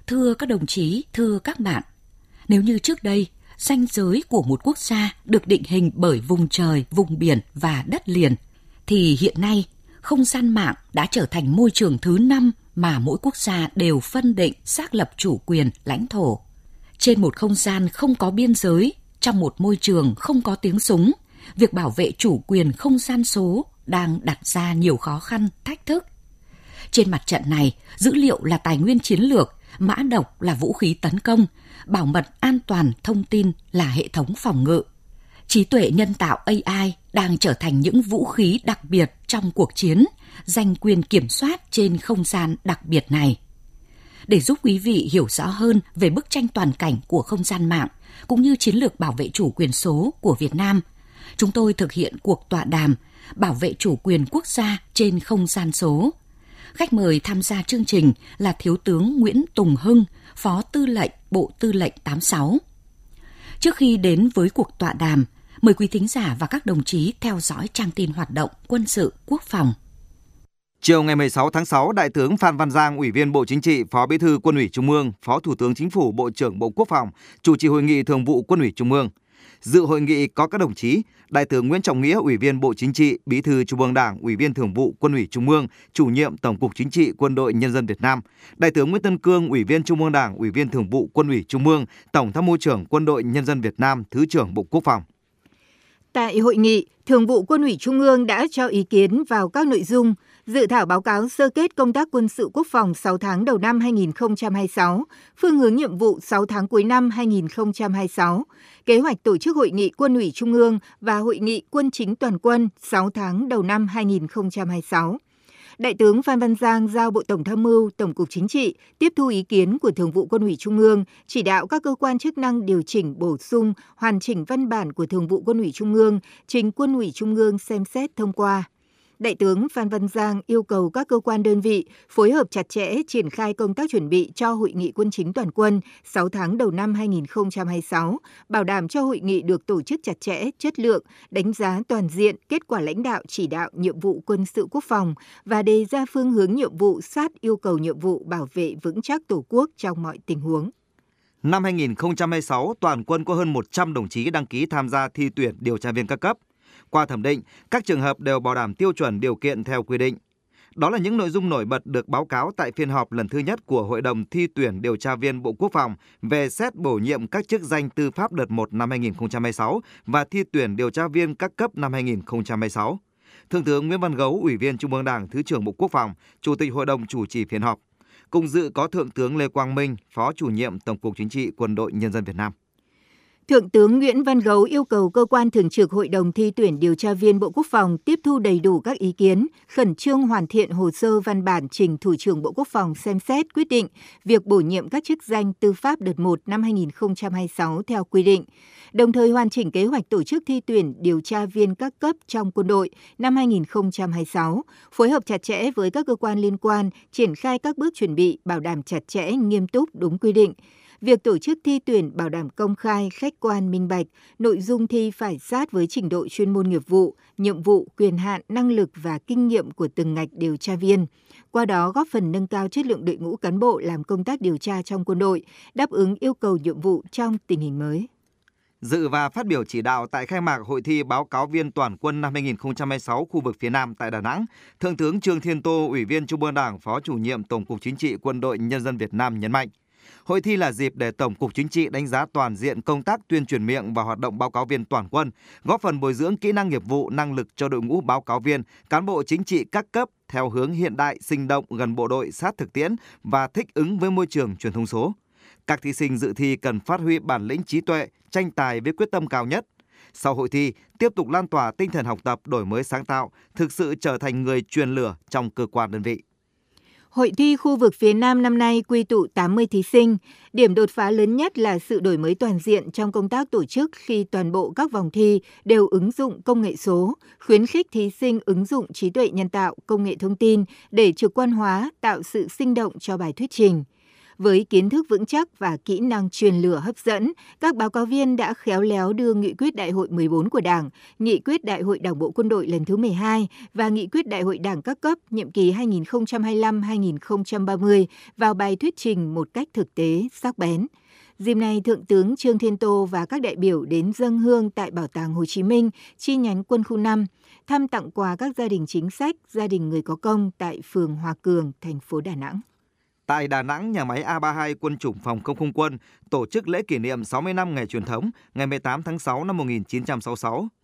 Thưa các đồng chí, thưa các bạn, nếu như trước đây, ranh giới của một quốc gia được định hình bởi vùng trời, vùng biển và đất liền, thì hiện nay, không gian mạng đã trở thành môi trường thứ 5 mà mỗi quốc gia đều phân định xác lập chủ quyền, lãnh thổ. Trên một không gian không có biên giới, trong một môi trường không có tiếng súng, việc bảo vệ chủ quyền không gian số đang đặt ra nhiều khó khăn, thách thức. Trên mặt trận này, dữ liệu là tài nguyên chiến lược, mã độc là vũ khí tấn công, bảo mật an toàn thông tin là hệ thống phòng ngự. Trí tuệ nhân tạo AI đang trở thành những vũ khí đặc biệt trong cuộc chiến, giành quyền kiểm soát trên không gian đặc biệt này. Để giúp quý vị hiểu rõ hơn về bức tranh toàn cảnh của không gian mạng, cũng như chiến lược bảo vệ chủ quyền số của Việt Nam, chúng tôi thực hiện cuộc tọa đàm bảo vệ chủ quyền quốc gia trên không gian số. Khách mời tham gia chương trình là Thiếu tướng Nguyễn Tùng Hưng, Phó Tư lệnh Bộ Tư lệnh 86. Trước khi đến với cuộc tọa đàm, mời quý thính giả và các đồng chí theo dõi trang tin hoạt động quân sự quốc phòng. Chiều ngày 16 tháng 6, Đại tướng Phan Văn Giang, Ủy viên Bộ Chính trị, Phó Bí thư Quân ủy Trung ương, Phó Thủ tướng Chính phủ, Bộ trưởng Bộ Quốc phòng, chủ trì hội nghị Thường vụ Quân ủy Trung ương. Dự hội nghị có các đồng chí Đại tướng Nguyễn Trọng Nghĩa, Ủy viên Bộ Chính trị, Bí thư Trung ương Đảng, Ủy viên Thường vụ Quân ủy Trung ương, Chủ nhiệm Tổng cục Chính trị Quân đội Nhân dân Việt Nam; Đại tướng Nguyễn Tân Cương, Ủy viên Trung ương Đảng, Ủy viên Thường vụ Quân ủy Trung ương, Tổng tham mưu trưởng Quân đội Nhân dân Việt Nam, Thứ trưởng Bộ Quốc phòng. Tại hội nghị, Thường vụ Quân ủy Trung ương đã cho ý kiến vào các nội dung dự thảo báo cáo sơ kết công tác quân sự quốc phòng 6 tháng đầu năm 2026, phương hướng nhiệm vụ 6 tháng cuối năm 2026, kế hoạch tổ chức hội nghị Quân ủy Trung ương và hội nghị Quân chính toàn quân 6 tháng đầu năm 2026. Đại tướng Phan Văn Giang giao Bộ Tổng tham mưu, Tổng cục Chính trị tiếp thu ý kiến của Thường vụ Quân ủy Trung ương, chỉ đạo các cơ quan chức năng điều chỉnh, bổ sung, hoàn chỉnh văn bản của Thường vụ Quân ủy Trung ương, trình Quân ủy Trung ương xem xét thông qua. Đại tướng Phan Văn Giang yêu cầu các cơ quan đơn vị phối hợp chặt chẽ triển khai công tác chuẩn bị cho Hội nghị Quân chính toàn quân 6 tháng đầu năm 2026, bảo đảm cho hội nghị được tổ chức chặt chẽ, chất lượng, đánh giá toàn diện kết quả lãnh đạo chỉ đạo nhiệm vụ quân sự quốc phòng và đề ra phương hướng nhiệm vụ sát yêu cầu nhiệm vụ bảo vệ vững chắc Tổ quốc trong mọi tình huống. Năm 2026, toàn quân có hơn 100 đồng chí đăng ký tham gia thi tuyển điều tra viên các cấp. Qua thẩm định, các trường hợp đều bảo đảm tiêu chuẩn điều kiện theo quy định. Đó là những nội dung nổi bật được báo cáo tại phiên họp lần thứ nhất của Hội đồng thi tuyển điều tra viên Bộ Quốc phòng về xét bổ nhiệm các chức danh tư pháp đợt 1 năm 2026 và thi tuyển điều tra viên các cấp năm 2026. Thượng tướng Nguyễn Văn Gấu, Ủy viên Trung ương Đảng, Thứ trưởng Bộ Quốc phòng, Chủ tịch Hội đồng chủ trì phiên họp. Cùng dự có Thượng tướng Lê Quang Minh, Phó Chủ nhiệm Tổng cục Chính trị Quân đội Nhân dân Việt Nam. Thượng tướng Nguyễn Văn Gấu yêu cầu cơ quan thường trực Hội đồng thi tuyển điều tra viên Bộ Quốc phòng tiếp thu đầy đủ các ý kiến, khẩn trương hoàn thiện hồ sơ văn bản trình Thủ trưởng Bộ Quốc phòng xem xét quyết định việc bổ nhiệm các chức danh tư pháp đợt 1 năm 2026 theo quy định, đồng thời hoàn chỉnh kế hoạch tổ chức thi tuyển điều tra viên các cấp trong quân đội năm 2026, phối hợp chặt chẽ với các cơ quan liên quan, triển khai các bước chuẩn bị bảo đảm chặt chẽ, nghiêm túc, đúng quy định. Việc tổ chức thi tuyển bảo đảm công khai, khách quan, minh bạch, nội dung thi phải sát với trình độ chuyên môn nghiệp vụ, nhiệm vụ, quyền hạn, năng lực và kinh nghiệm của từng ngạch điều tra viên. Qua đó góp phần nâng cao chất lượng đội ngũ cán bộ làm công tác điều tra trong quân đội, đáp ứng yêu cầu nhiệm vụ trong tình hình mới. Dự và phát biểu chỉ đạo tại khai mạc Hội thi báo cáo viên toàn quân năm 2026 khu vực phía Nam tại Đà Nẵng, Thượng tướng Trương Thiên Tô, Ủy viên Trung ương Đảng, Phó Chủ nhiệm Tổng cục Chính trị Quân đội Nhân dân Việt Nam nhấn mạnh, hội thi là dịp để Tổng cục Chính trị đánh giá toàn diện công tác tuyên truyền miệng và hoạt động báo cáo viên toàn quân, góp phần bồi dưỡng kỹ năng nghiệp vụ, năng lực cho đội ngũ báo cáo viên, cán bộ chính trị các cấp theo hướng hiện đại, sinh động, gần bộ đội, sát thực tiễn và thích ứng với môi trường truyền thông số. Các thí sinh dự thi cần phát huy bản lĩnh trí tuệ, tranh tài với quyết tâm cao nhất. Sau hội thi, tiếp tục lan tỏa tinh thần học tập, đổi mới sáng tạo, thực sự trở thành người truyền lửa trong cơ quan đơn vị. Hội thi khu vực phía Nam năm nay quy tụ 80 thí sinh. Điểm đột phá lớn nhất là sự đổi mới toàn diện trong công tác tổ chức khi toàn bộ các vòng thi đều ứng dụng công nghệ số, khuyến khích thí sinh ứng dụng trí tuệ nhân tạo, công nghệ thông tin để trực quan hóa, tạo sự sinh động cho bài thuyết trình. Với kiến thức vững chắc và kỹ năng truyền lửa hấp dẫn, các báo cáo viên đã khéo léo đưa nghị quyết Đại hội 14 của Đảng, nghị quyết Đại hội Đảng bộ Quân đội lần thứ 12 và nghị quyết Đại hội Đảng các cấp nhiệm kỳ 2025-2030 vào bài thuyết trình một cách thực tế, sắc bén. Dịp này, Thượng tướng Trương Thiên Tô và các đại biểu đến dâng hương tại Bảo tàng Hồ Chí Minh, chi nhánh Quân khu 5, thăm tặng quà các gia đình chính sách, gia đình người có công tại phường Hòa Cường, thành phố Đà Nẵng. Tại Đà Nẵng, nhà máy A32 Quân chủng Phòng không không quân tổ chức lễ kỷ niệm 60 năm ngày truyền thống ngày 18 tháng 6 năm 1966.